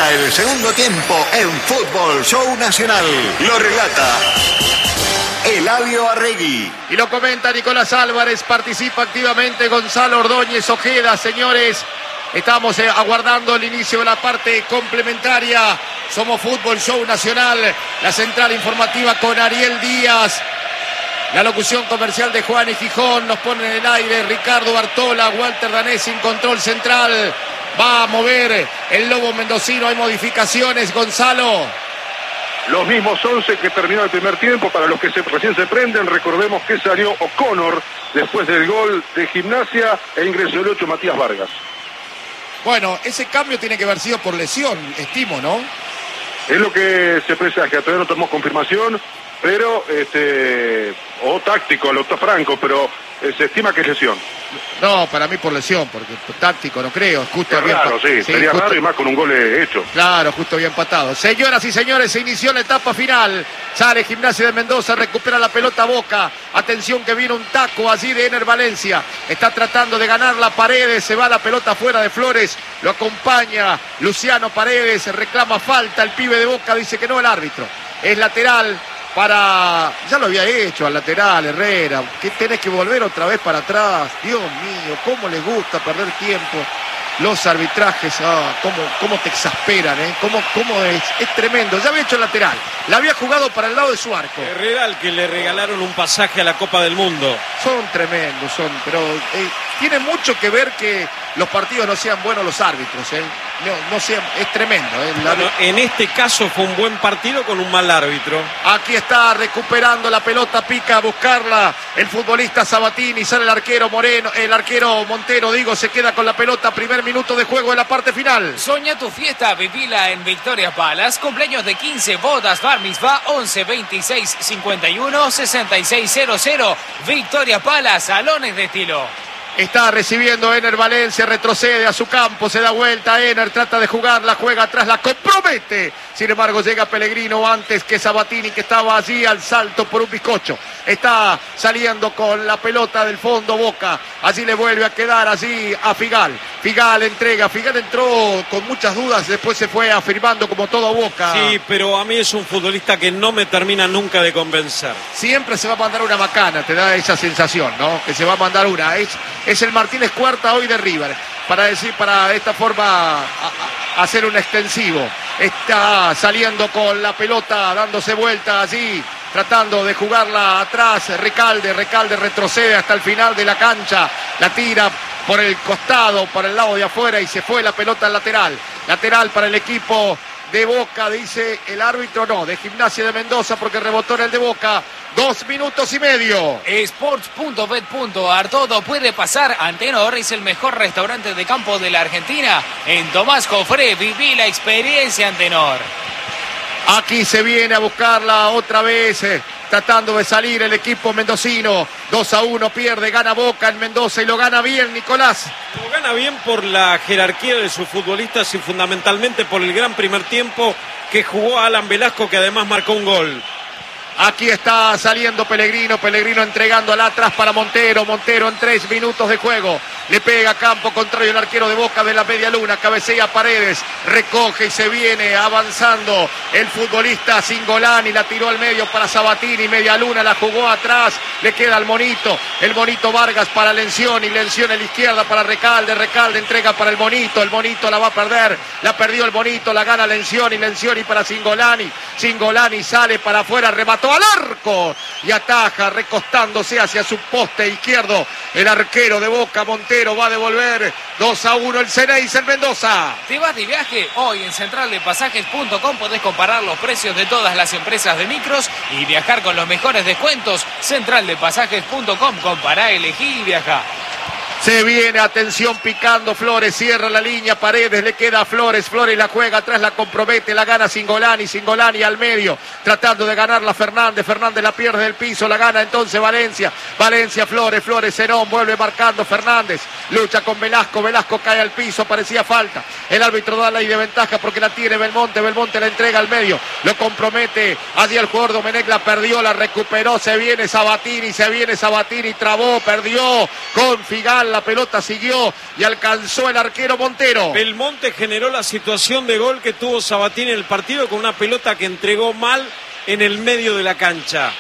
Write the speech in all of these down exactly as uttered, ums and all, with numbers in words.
Arranca el segundo tiempo en Fútbol Show Nacional. Lo relata Eladio Arregui. Y lo comenta Nicolás Álvarez. Participa activamente Gonzalo Ordóñez Ojeda. Señores, estamos eh, aguardando el inicio de la parte complementaria. Somos Fútbol Show Nacional. La central informativa con Ariel Díaz. La locución comercial de Juan y Gijón. Nos pone en el aire Ricardo Bartola. Walter Danés sin control central. Va a mover el Lobo Mendocino. Hay modificaciones, Gonzalo. Los mismos once que terminó el primer tiempo. Para los que se, recién se prenden, recordemos que salió O'Connor después del gol de Gimnasia e ingresó el ocho Matías Vargas. Bueno, ese cambio tiene que haber sido por lesión, estimo, ¿no? Es lo que se presagia, todavía no tenemos confirmación, pero, este, o táctico, lo está Franco, pero eh, se estima que es lesión. No, para mí por lesión, porque táctico no creo. Justo es raro, sí, sí, sería justo... raro y más con un gol hecho. Claro, justo bien empatado. Señoras y señores, se inició la etapa final. Sale Gimnasia de Mendoza, recupera la pelota Boca. Atención que viene un taco allí de Ener Valencia. Está tratando de ganar la Paredes, se va la pelota fuera de Flores. Lo acompaña Luciano Paredes, reclama falta. El pibe de Boca dice que no, el árbitro. Es lateral. Para, ya lo había hecho al lateral Herrera, que tenés que volver otra vez para atrás. Dios mío, cómo les gusta perder tiempo. Los arbitrajes, ah, cómo, cómo te exasperan, ¿eh? Cómo, cómo es, es tremendo. Ya había hecho el lateral, la había jugado para el lado de su arco. Herrera, al que le regalaron un pasaje a la Copa del Mundo. Son tremendos, son, pero eh, tiene mucho que ver que los partidos no sean buenos los árbitros, ¿eh? No, no sean, es tremendo, ¿eh? La... Bueno, en este caso fue un buen partido con un mal árbitro. Aquí está recuperando la pelota, pica a buscarla el futbolista Sabatini, sale el arquero Moreno, el arquero Montero, digo, se queda con la pelota, primer minuto de juego en la parte final. Soña tu fiesta, vivila en Victoria Palace, cumpleaños de quince, bodas, bar mitzvah, once veintiséis cincuenta y uno sesenta y seis cero cero, Victoria Palace, salones de estilo. Está recibiendo Ener Valencia, retrocede a su campo, se da vuelta, Ener trata de jugarla, juega atrás, la compromete. Sin embargo llega Pellegrino antes que Sabatini, que estaba allí al salto por un bizcocho. Está saliendo con la pelota del fondo Boca, allí le vuelve a quedar allí a Figal. Figal entrega, Figal entró con muchas dudas, después se fue afirmando como todo Boca. Sí, pero a mí es un futbolista que no me termina nunca de convencer. Siempre se va a mandar una macana, te da esa sensación, ¿no? Que se va a mandar una. Es, es el Martínez Cuarta hoy de River, para decir, para de esta forma a, a hacer un extensivo. Está saliendo con la pelota, dándose vuelta allí, tratando de jugarla atrás. Recalde, Recalde retrocede hasta el final de la cancha, la tira por el costado, por el lado de afuera y se fue la pelota al lateral. Lateral para el equipo de Boca, dice el árbitro, no, de Gimnasia de Mendoza, porque rebotó en el de Boca. Dos minutos y medio. Sports punto bet punto ar, todo puede pasar. Antenor es el mejor restaurante de campo de la Argentina. En Tomás Jofré, viví la experiencia Antenor. Aquí se viene a buscarla otra vez, eh, tratando de salir el equipo mendocino. dos a uno pierde, gana Boca en Mendoza y lo gana bien, Nicolás. Lo gana bien por la jerarquía de sus futbolistas y fundamentalmente por el gran primer tiempo que jugó Alan Velasco, que además marcó un gol. Aquí está saliendo Pellegrino, Pellegrino entregándola atrás para Montero, Montero en tres minutos de juego, le pega a campo contrario el arquero de Boca de la media luna, cabecea Paredes, recoge y se viene avanzando el futbolista Cingolani, la tiró al medio para Sabatini, media luna, la jugó atrás, le queda al Monito, el Monito Vargas para Lencioni, Lencioni a la izquierda para Recalde, Recalde entrega para el Monito, el Monito la va a perder, la perdió el Monito, la gana Lencioni, Lencioni para Cingolani, Cingolani sale para afuera, remata al arco y ataja recostándose hacia su poste izquierdo el arquero de Boca. Montero va a devolver dos a uno el Ceneice en Mendoza. ¿Te vas de viaje? Hoy en central de pasajes punto com podés comparar los precios de todas las empresas de micros y viajar con los mejores descuentos. central de pasajes punto com, compará, elegí y viajá. Se viene, atención, picando Flores, cierra la línea, Paredes, le queda a Flores, Flores la juega atrás, la compromete, la gana Cingolani, Cingolani al medio, tratando de ganarla Fernández, Fernández la pierde del piso, la gana entonces Valencia, Valencia, Flores, Flores, Cerón, vuelve marcando Fernández, lucha con Velasco, Velasco cae al piso, parecía falta, el árbitro da la ley de ventaja porque la tiene Belmonte, Belmonte la entrega al medio, lo compromete, allí el jugador Domenech la perdió, la recuperó, se viene Sabatini, se viene Sabatini, trabó, perdió con Figal, la pelota siguió y alcanzó el arquero Montero. Belmonte generó la situación de gol que tuvo Sabatini en el partido con una pelota que entregó mal en el medio de la cancha.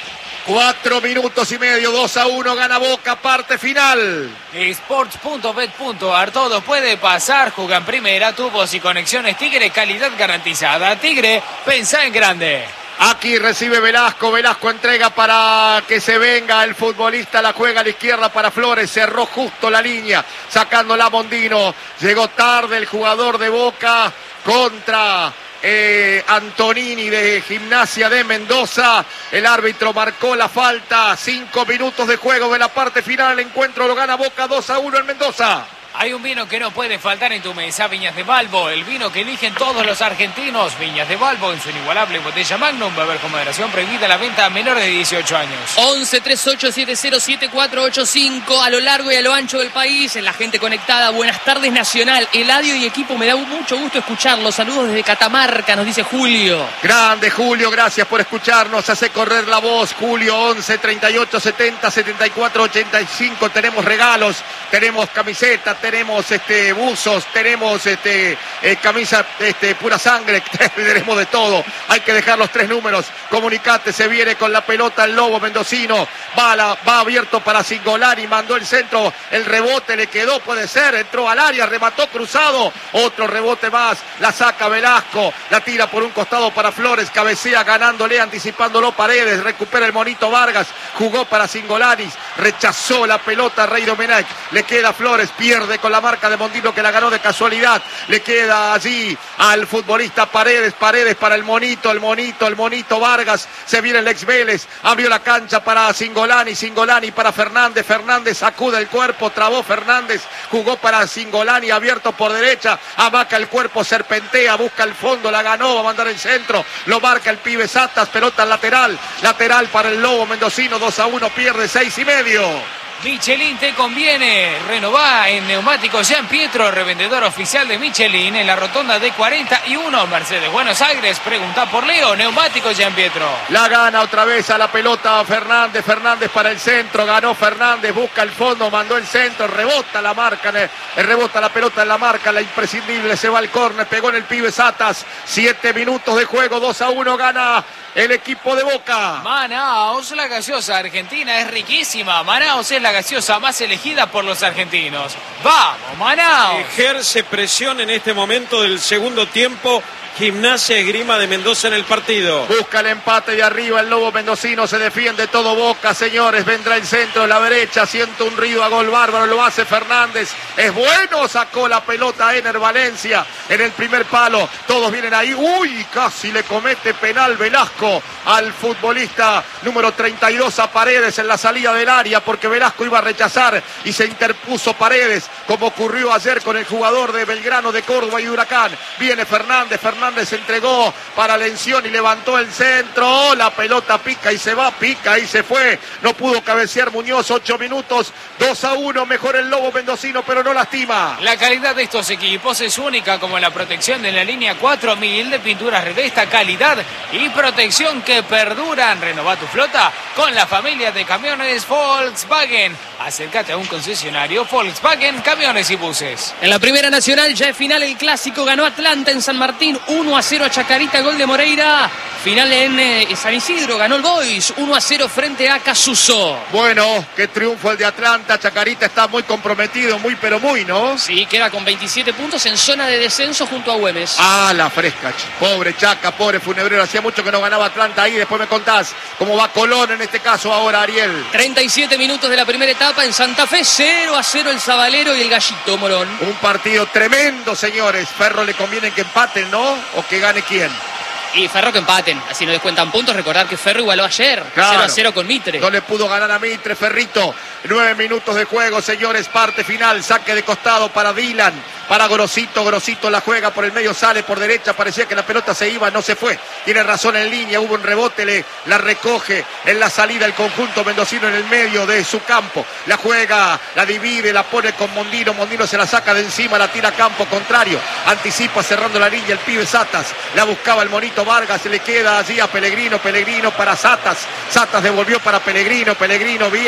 Cuatro minutos y medio, dos a uno, gana Boca, parte final. Sports punto bet punto ar, todo puede pasar, juega en primera, tubos y conexiones Tigre, calidad garantizada. Tigre, pensá en grande. Aquí recibe Velasco, Velasco entrega para que se venga el futbolista, la juega a la izquierda para Flores, cerró justo la línea, sacándola a Mondino, llegó tarde el jugador de Boca contra eh, Antonini de Gimnasia de Mendoza, el árbitro marcó la falta, cinco minutos de juego de la parte final, el encuentro lo gana Boca dos a uno en Mendoza. Hay un vino que no puede faltar en tu mesa, Viñas de Balbo, el vino que eligen todos los argentinos. Viñas de Balbo en su inigualable botella Magnum, beber con moderación, prohibida la venta a menores de dieciocho años. once treinta y ocho setenta siete cuatro ocho cinco a lo largo y a lo ancho del país, la gente conectada. Buenas tardes, Nacional, Eladio y equipo, me da mucho gusto escucharlos. Saludos desde Catamarca, nos dice Julio. Grande Julio, gracias por escucharnos, hace correr la voz. Julio, once treinta y ocho setenta setenta y cuatro ochenta y cinco, tenemos regalos, tenemos camisetas, tenemos este buzos, tenemos este eh, camisa este pura sangre, tenemos de todo. Hay que dejar los tres números. Comunicate, se viene con la pelota el Lobo mendocino, va, la, va abierto para Cingolani, mandó el centro, el rebote le quedó, puede ser, entró al área, remató cruzado, otro rebote más, la saca Velasco, la tira por un costado para Flores, cabecea ganándole, anticipándolo Paredes, recupera el monito Vargas, jugó para Cingolani, rechazó la pelota Rey Domenech, le queda Flores, pierde con la marca de Mondino que la ganó de casualidad, le queda allí al futbolista Paredes, Paredes para el monito, el monito, el monito Vargas, se viene el ex Vélez, abrió la cancha para Cingolani, Cingolani para Fernández, Fernández sacude el cuerpo, trabó Fernández, jugó para Cingolani, abierto por derecha, amaca el cuerpo, serpentea, busca el fondo, la ganó, va a mandar el centro, lo marca el pibe Satas, pelota lateral, lateral para el Lobo mendocino, dos a uno, pierde seis y medio. Michelin te conviene. Renová en Neumáticos Jean Pietro, revendedor oficial de Michelin en la rotonda de cuarenta y uno, Mercedes Buenos Aires. Preguntá por Leo, Neumáticos Jean Pietro. La gana otra vez a la pelota Fernández, Fernández para el centro, ganó Fernández, busca el fondo, mandó el centro, rebota la marca, rebota la pelota en la marca, la imprescindible, se va al córner, pegó en el pibe Satas, siete minutos de juego, dos a uno, gana el equipo de Boca. Manaos, la gaseosa argentina es riquísima. Manaos es la gaseosa más elegida por los argentinos. ¡Vamos, Manaos! Ejerce presión en este momento del segundo tiempo Gimnasia Esgrima de Mendoza en el partido. Busca el empate de arriba el Lobo mendocino, se defiende todo Boca, señores, vendrá el centro, la derecha, siente un río a gol bárbaro, lo hace Fernández, es bueno, sacó la pelota Ener Valencia en el primer palo, todos vienen ahí, uy, casi le comete penal Velasco al futbolista número treinta y dos a Paredes en la salida del área, porque Velasco iba a rechazar y se interpuso Paredes, como ocurrió ayer con el jugador de Belgrano, de Córdoba y Huracán. Viene Fernández, Fernández se entregó para Lención y levantó el centro, la pelota pica y se va, pica y se fue, no pudo cabecear Muñoz, ocho minutos, dos a uno, mejor el Lobo mendocino, pero no lastima. La calidad de estos equipos es única, como la protección de la línea cuatro mil de pinturas Redesta, calidad y protección que perduran. Renová tu flota con la familia de camiones Volkswagen. Acércate a un concesionario Volkswagen, camiones y buses. En la Primera Nacional ya es final el clásico, ganó Atlanta en San Martín, uno a cero a Chacarita, gol de Moreira. Final en eh, San Isidro, ganó el Boys, uno a cero frente a Casuso. Bueno, qué triunfo el de Atlanta, Chacarita está muy comprometido, muy pero muy, ¿no? Sí, queda con veintisiete puntos en zona de descenso junto a Güemes. Ah, la fresca, pobre Chaca, pobre Funebrero, hacía mucho que no ganaba Atlanta ahí, después me contás cómo va Colón en este caso ahora, Ariel. treinta y siete minutos de la primera etapa en Santa Fe, cero a cero el Zabalero y el Gallito Morón. Un partido tremendo, señores. Ferro le conviene que empaten, ¿no? ¿O que gane quién? Y Ferro que empaten, así no descuentan puntos. Recordar que Ferro igualó ayer, claro, cero a cero con Mitre. No le pudo ganar a Mitre, Ferrito. Nueve minutos de juego, señores, parte final, saque de costado para Dylan, para Grosito, Grosito la juega por el medio, sale por derecha, parecía que la pelota se iba, no se fue, tiene razón en línea, hubo un rebote, le, la recoge en la salida el conjunto mendocino en el medio de su campo, la juega, la divide, la pone con Mondino, Mondino se la saca de encima, la tira a campo contrario, anticipa cerrando la línea el pibe Satas, la buscaba el monito Vargas, se le queda allí a Pellegrino, Pellegrino para Satas, Satas devolvió para Pellegrino, Pellegrino viene,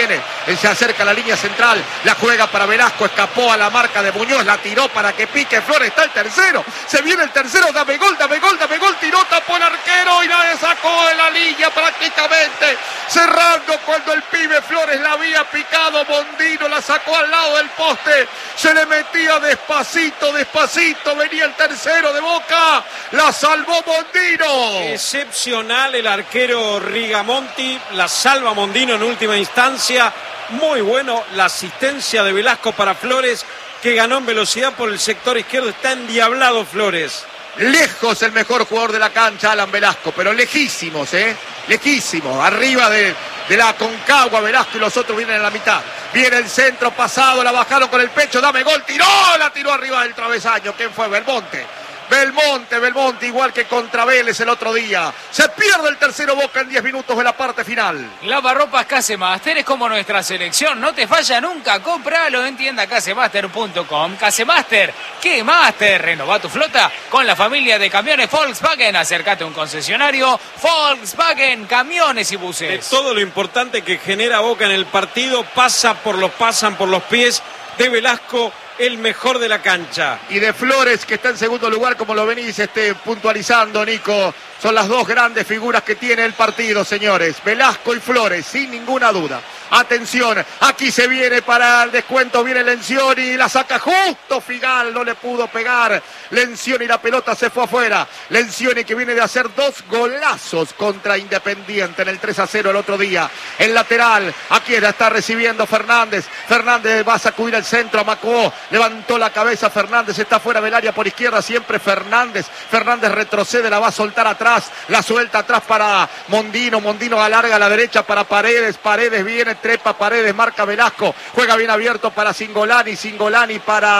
Él se acerca a la línea central, la juega para Velasco, escapó a la marca de Muñoz, la tiró para que pique Flores, está el tercero, se viene el tercero, dame gol, dame gol, dame gol, tiró, tapó el arquero y nadie sacó de la línea prácticamente, cerrando cuando el pibe Flores la había picado, Mondino la sacó al lado del poste, se le metía despacito, despacito, venía el tercero de Boca, la salvó Mondino. Excepcional el arquero Rigamonti, la salva Mondino en última instancia, muy bueno la asistencia de Velasco para Flores, que ganó en velocidad por el sector izquierdo, está endiablado Flores. Lejos el mejor jugador de la cancha, Alan Velasco, pero lejísimos, ¿eh? Lejísimos, arriba de, de la Concagua, Velasco y los otros vienen en la mitad. Viene el centro pasado, la bajaron con el pecho, dame gol, tiró, la tiró arriba del travesaño. ¿Quién fue? Belmonte. Belmonte, Belmonte, igual que contra Vélez el otro día. Se pierde el tercero Boca en diez minutos de la parte final. Lavarropas Casemaster es como nuestra selección, no te falla nunca, cómpralo en tienda casemaster punto com. Casemaster, ¿qué Master? Renova tu flota con la familia de camiones Volkswagen. Acércate a un concesionario Volkswagen, camiones y buses. De todo lo importante que genera Boca en el partido, pasa por los, pasan por los pies de Velasco, el mejor de la cancha. Y de Flores, que está en segundo lugar, como lo venís este, puntualizando, Nico. Son las dos grandes figuras que tiene el partido, señores. Velasco y Flores, sin ninguna duda. Atención, aquí se viene para el descuento, viene Lencioni, la saca justo Figal, no le pudo pegar. Lencioni, la pelota se fue afuera. Lencioni que viene de hacer dos golazos contra Independiente en el tres a cero el otro día. El lateral, aquí la está recibiendo Fernández. Fernández va a sacudir el centro a Macó. Levantó la cabeza Fernández, está fuera del área por izquierda, siempre Fernández. Fernández retrocede, la va a soltar atrás, la suelta atrás para Mondino. Mondino alarga a la derecha para Paredes. Paredes viene, trepa Paredes, marca Velasco. Juega bien abierto para Cingolani. Cingolani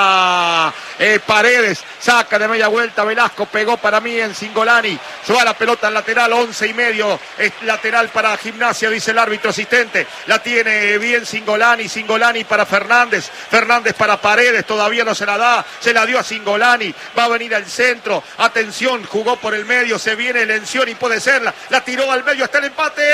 para eh, Paredes. Saca de media vuelta Velasco, pegó para mí en Cingolani. Se va la pelota al lateral, once y medio. Es lateral para Gimnasia, dice el árbitro asistente. La tiene bien Cingolani. Cingolani para Fernández. Fernández para Paredes. Todavía no se la da, se la dio a Cingolani, va a venir al centro, atención, jugó por el medio, se viene Lencioni, puede serla, la tiró al medio, hasta el empate.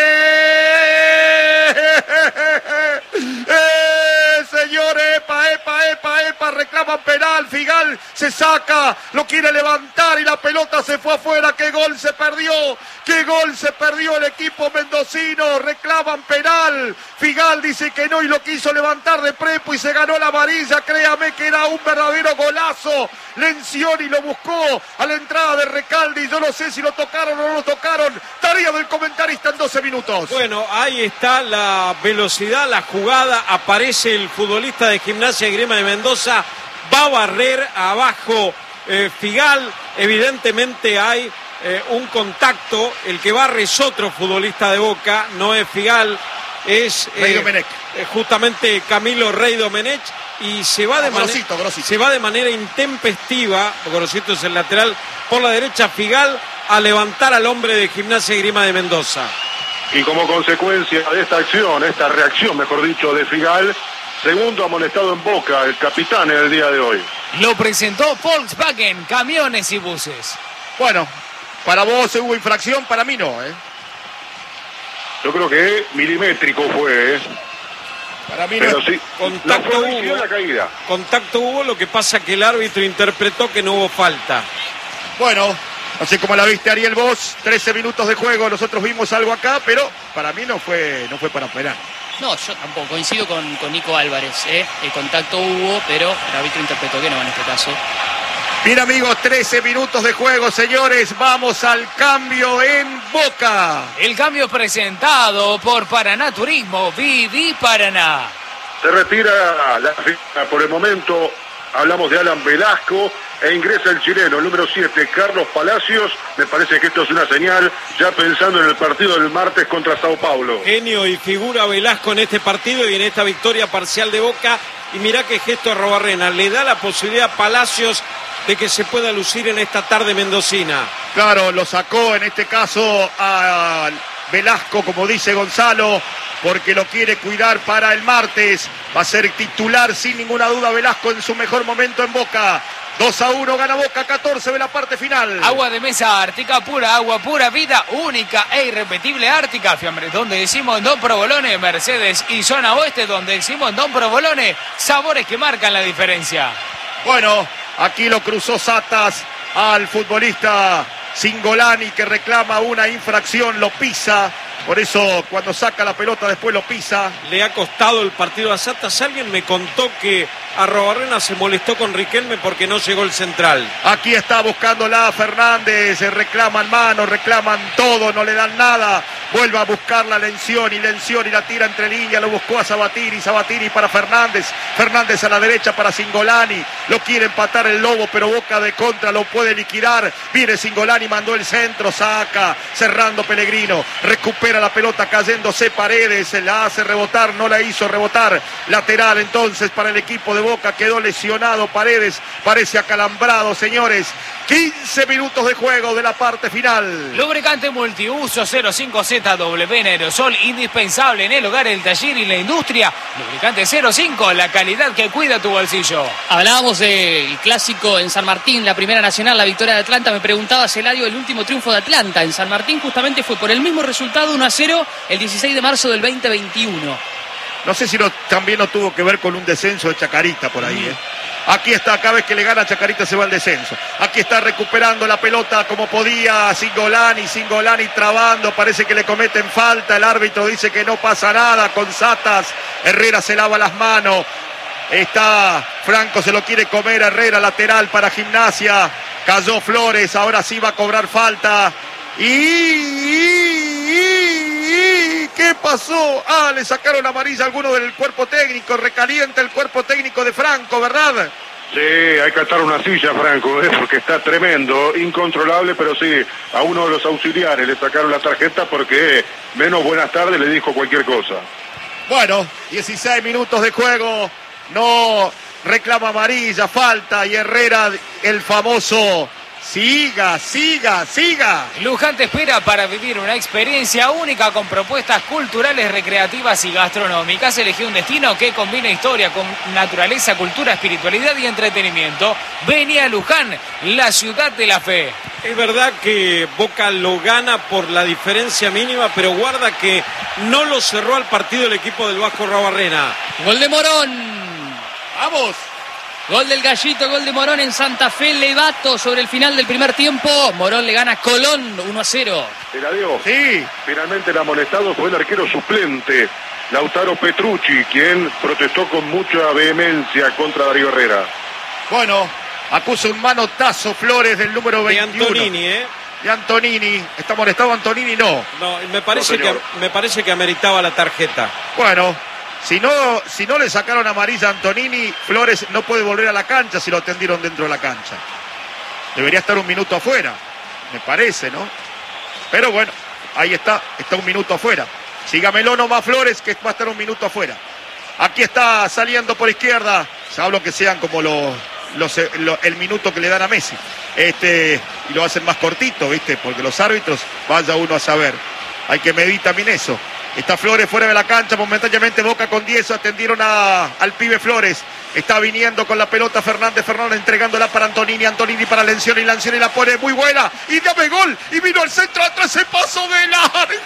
¡Eh, señores! Epa, epa, epa, epa, reclaman penal, Figal se saca, lo quiere levantar y la pelota se fue afuera. ¡Qué gol se perdió! ¡Qué gol se perdió el equipo mendocino! Reclaman penal, Figal dice que no y lo quiso levantar de prepo y se ganó la amarilla, créame que era un verdadero golazo. Lencioni lo buscó a la entrada de Recalde y yo no sé si lo tocaron o no lo tocaron. Tarea del comentarista en doce minutos. Bueno, ahí está la velocidad, la jugada, aparece el futbolista de Gimnasia y Grima de Mendoza, va a barrer abajo eh, Figal, evidentemente hay eh, un contacto, el que barre es otro futbolista de Boca, no es Figal, es Rey eh, Domenech. eh, justamente Camilo Rey Domenech, y se va, de oh, grosito, manera, grosito. se va de manera intempestiva, Grosito es el lateral, por la derecha Figal, a levantar al hombre de Gimnasia y Grima de Mendoza. Y como consecuencia de esta acción, esta reacción, mejor dicho, de Figal, segundo amonestado en Boca, el capitán en el día de hoy. Lo presentó Volkswagen, camiones y buses. Bueno, para vos hubo infracción, para mí no, ¿eh? Yo creo que milimétrico fue, ¿eh? Para mí Pero no. sí, Contacto la hubo, la caída. contacto hubo, lo que pasa que el árbitro interpretó que no hubo falta. Bueno, así como la viste Ariel vos, trece minutos de juego, nosotros vimos algo acá, pero para mí no fue, no fue para penal. No, yo tampoco, coincido con, con Nico Álvarez, ¿eh? El contacto hubo, pero el árbitro interpretó que no en este caso. Bien amigos, trece minutos de juego, señores, vamos al cambio en Boca. El cambio presentado por Paraná Turismo, Viví Paraná. Se retira la fila por el momento, hablamos de Alan Velasco, e ingresa el chileno, el número siete, Carlos Palacios. Me parece que esto es una señal, ya pensando en el partido del martes contra Sao Paulo. Genio y figura Velasco en este partido y en esta victoria parcial de Boca. Y mirá qué gesto a Robarrena, le da la posibilidad a Palacios de que se pueda lucir en esta tarde mendocina. Claro, lo sacó en este caso a Velasco, como dice Gonzalo, porque lo quiere cuidar para el martes. Va a ser titular sin ninguna duda Velasco en su mejor momento en Boca. dos a uno gana Boca, catorce de la parte final. Agua de mesa Ártica, pura agua, pura vida, única e irrepetible Ártica. Fiambres, donde decimos Don Provolone, Mercedes y zona oeste, donde decimos Don Provolone, sabores que marcan la diferencia. Bueno, aquí lo cruzó Satas al futbolista Cingolani, que reclama una infracción, lo pisa. Por eso cuando saca la pelota después lo pisa. Le ha costado el partido a Satas. Alguien me contó que Arrobarrena se molestó con Riquelme porque no llegó el central. Aquí está buscándola Fernández, reclaman mano, reclaman todo, no le dan nada. Vuelve a buscar la Lención y Lención y la tira entre líneas, lo buscó a Sabatini, Sabatini para Fernández, Fernández a la derecha para Cingolani, lo quiere empatar el Lobo, pero Boca de contra lo puede liquidar. Viene Cingolani, mandó el centro, saca, cerrando Pellegrino, recupera la pelota cayéndose Paredes, se la hace rebotar, no la hizo rebotar. Lateral entonces para el equipo de Boca, quedó lesionado Paredes, parece acalambrado, señores. quince minutos de juego de la parte final. Lubricante multiuso cero cinco Z W en aerosol, indispensable en el hogar, el taller y la industria. Lubricante cero cinco, la calidad que cuida tu bolsillo. Hablábamos del clásico en San Martín, la primera nacional, la victoria de Atlanta. Me preguntaba Eladio, el último triunfo de Atlanta en San Martín justamente fue por el mismo resultado, uno a cero, el dieciséis de marzo del veinte veintiuno. No sé si no, también no tuvo que ver con un descenso de Chacarita por ahí, mm. ¿eh? Aquí está, cada vez que le gana Chacarita se va al descenso. Aquí está recuperando la pelota como podía Cingolani, Cingolani trabando, parece que le cometen falta, el árbitro dice que no pasa nada con Satas, Herrera se lava las manos, está Franco, se lo quiere comer, Herrera lateral para Gimnasia, cayó Flores, ahora sí va a cobrar falta. Y, y, y ¿qué pasó? Ah, le sacaron amarilla a alguno del cuerpo técnico, recalienta el cuerpo técnico de Franco, ¿verdad? Sí, hay que atar una silla, Franco, ¿eh? Porque está tremendo, incontrolable, pero sí, a uno de los auxiliares le sacaron la tarjeta porque menos buenas tardes le dijo cualquier cosa. Bueno, dieciséis minutos de juego, no reclama amarilla, falta, y Herrera, el famoso... Siga, siga, siga. Luján te espera para vivir una experiencia única con propuestas culturales, recreativas y gastronómicas. Elegí un destino que combina historia con naturaleza, cultura, espiritualidad y entretenimiento. Vení a Luján, la ciudad de la fe. Es verdad que Boca lo gana por la diferencia mínima, pero guarda que no lo cerró al partido el equipo del Vasco Arrobarrena. Gol de Morón. ¡Vamos! Gol del Gallito, gol de Morón en Santa Fe, Levato sobre el final del primer tiempo. Morón le gana a Colón uno a cero. Eladio, sí. Finalmente el amonestado fue el arquero suplente, Lautaro Petrucci, quien protestó con mucha vehemencia contra Darío Herrera. Bueno, acusa un manotazo Flores del número veintiuno. De Antonini, ¿eh? De Antonini. ¿Está molestado Antonini? No. No, me parece, no, que, me parece que ameritaba la tarjeta. Bueno, si no, si no le sacaron amarilla a Antonini, Flores no puede volver a la cancha si lo atendieron dentro de la cancha. Debería estar un minuto afuera, me parece, ¿no? Pero bueno, ahí está, está un minuto afuera. Sígamelo nomás Flores, que va a estar un minuto afuera. Aquí está saliendo por izquierda. Se hablo que sean como los, los, los, el minuto que le dan a Messi. Este, y lo hacen más cortito, ¿viste? Porque los árbitros, vaya uno a saber. Hay que medir también eso. Está Flores fuera de la cancha, momentáneamente Boca con diez, atendieron a, al pibe Flores. Está viniendo con la pelota Fernández, Fernández entregándola para Antonini, Antonini para Lención y Lención y la pone muy buena. Y dame gol, y vino al centro, atrás se pasó de largo.